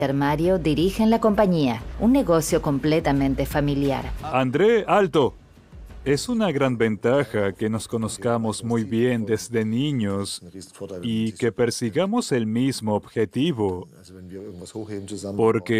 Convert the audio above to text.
Mario dirigen la compañía, un negocio completamente familiar. André, alto. Es una gran ventaja que nos conozcamos muy bien desde niños y que persigamos el mismo objetivo, porque